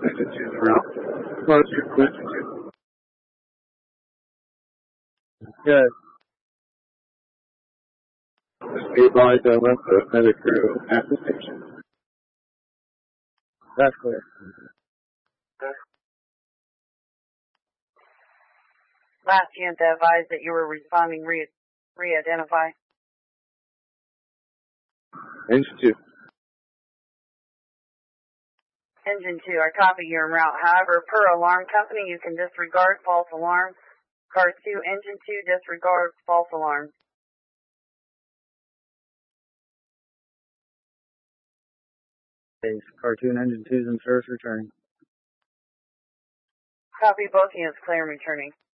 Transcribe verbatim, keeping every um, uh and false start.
Engine two is around. Close your clear engine two. Good. Just be advised that left the another crew at the station. That's clear. Last unit to advise that you were responding re- re-identify. Engine two. Engine two, I copy you en route. However, per alarm company, you can disregard false alarm. Car two, engine two, disregard false alarm. Cartoon engine two is in service returning. Copy both units, clear and returning.